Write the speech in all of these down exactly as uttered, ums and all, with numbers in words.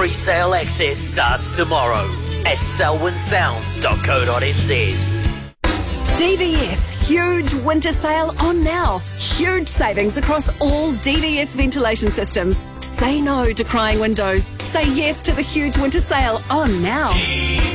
Pre-sale access starts tomorrow at selwyn sounds dot co dot n z. D V S, huge winter sale on now. Huge savings across all D V S ventilation systems. Say no to crying windows. Say yes to the huge winter sale on now. D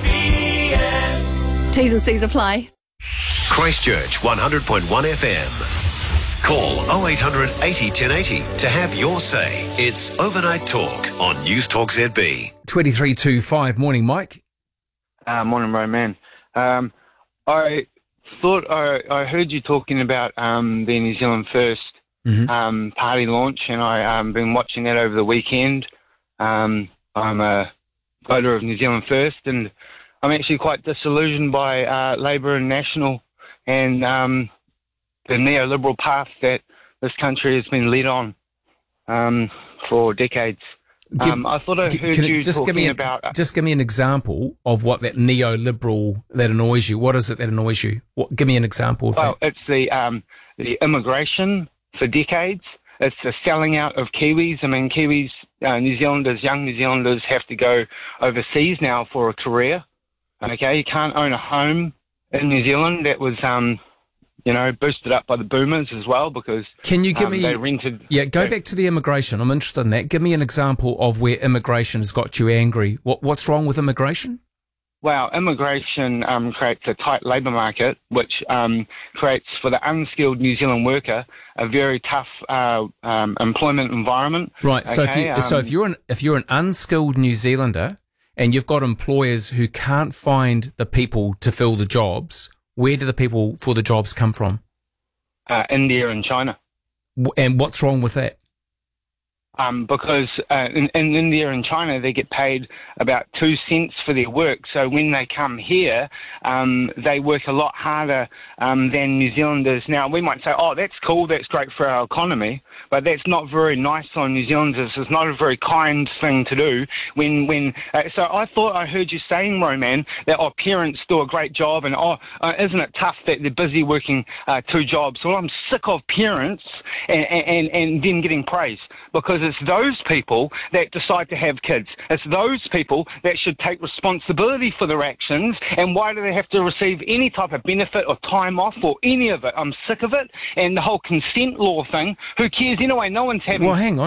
V S. T's and C's apply. Christchurch one hundred point one F M. Call oh eight hundred eighty ten eighty to have your say. It's Overnight Talk on News Talk Z B. twenty-three to five. Morning, Mike. Uh, morning, Roman. Um, I thought I, I heard you talking about um, the New Zealand First Mm-hmm. um, party launch, and I've um, been watching that over the weekend. Um, I'm a voter of New Zealand First, and I'm actually quite disillusioned by uh, Labour and National and um, the neoliberal path that this country has been led on um, for decades. Give, um, I thought I g- heard can you just talking give me a, about... Uh, just give me an example of what that neoliberal that annoys you. What is it that annoys you? What, give me an example of well, that. it's the um, the immigration for decades. It's the selling out of Kiwis. I mean, Kiwis, uh, New Zealanders, young New Zealanders have to go overseas now for a career. Okay, you can't own a home in New Zealand. That was... Um, You know, boosted up by the boomers as well because Can you give um, me? they rented. Yeah, go back to the immigration. I'm interested in that. Give me an example of where immigration has got you angry. What What's wrong with immigration? Well, immigration um, creates a tight labour market, which um, creates for the unskilled New Zealand worker a very tough uh, um, employment environment. Right. So okay? if you, um, so if you're an if you're an unskilled New Zealander and you've got employers who can't find the people to fill the jobs, where do the people for the jobs come from? uh, India and China. W- And what's wrong with that? Um, because uh, in, in India and China, they get paid about two cents for their work. So when they come here, um, they work a lot harder um, than New Zealanders. Now, we might say, oh, that's cool, that's great for our economy, but that's not very nice on New Zealanders. It's not a very kind thing to do. When, when uh, So I thought I heard you saying, Roman, that our parents do a great job, and oh, uh, isn't it tough that they're busy working uh, two jobs? Well, I'm sick of parents and, and, and them getting praise, because it's those people that decide to have kids. It's those people that should take responsibility for their actions, and why do they have to receive any type of benefit or time off or any of it? I'm sick of it, and the whole consent law thing. Who cares anyway? No one's having... Well, hang on.